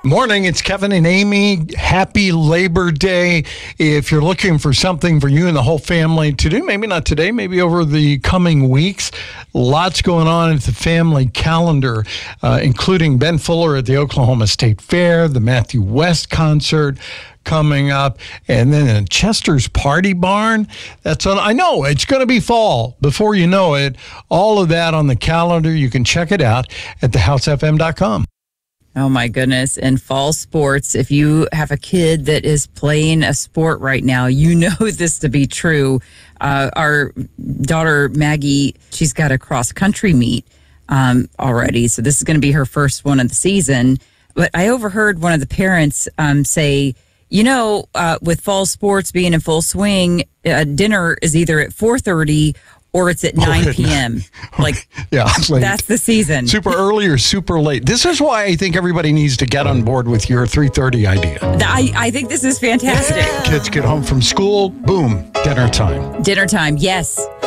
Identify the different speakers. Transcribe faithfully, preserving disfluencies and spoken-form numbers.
Speaker 1: Morning, it's Kevin and Amy. Happy Labor Day. If you're looking for something for you and the whole family to do, maybe not today, maybe over the coming weeks, lots going on at the family calendar, uh, including Ben Fuller at the Oklahoma State Fair, the Matthew West concert coming up, and then in Chester's Party Barn. That's on. I know it's going to be fall before you know it. All of that on the calendar. You can check it out at the house f m dot com.
Speaker 2: Oh, my goodness. And fall sports, if you have a kid that is playing a sport right now, you know this to be true. Uh, our daughter, Maggie, she's got a cross-country meet um, already. So this is going to be her first one of the season. But I overheard one of the parents um, say, you know, uh, with fall sports being in full swing, uh, dinner is either at four thirty or it's at nine p.m. Like,
Speaker 1: yeah, late.
Speaker 2: That's the season.
Speaker 1: Super early or super late. This is why I think everybody needs to get on board with your three thirty idea.
Speaker 2: I, I think this is fantastic.
Speaker 1: Kids get home from school, boom, dinner time.
Speaker 2: Dinner time, yes.